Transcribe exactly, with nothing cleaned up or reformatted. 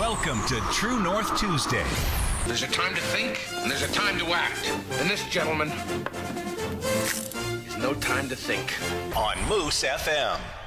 Welcome to True North Tuesday. There's a time to think, and there's a time to act. And this, gentlemen, is no time to think. On Moose F M.